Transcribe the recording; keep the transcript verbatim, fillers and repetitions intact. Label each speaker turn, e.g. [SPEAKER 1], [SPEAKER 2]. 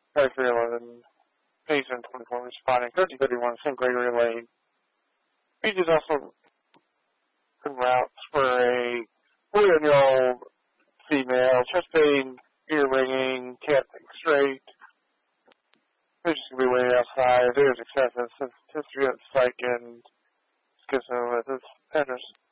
[SPEAKER 1] thirty-three eleven, eighty-seven twenty-four responding, thirteen thirty-one, Saint Gregory Lane. Beaches also en route for a forty-year-old female, chest pain, ear ringing, can't think straight. They're just going to be waiting outside. There's excessive history of psych and schizosis. Address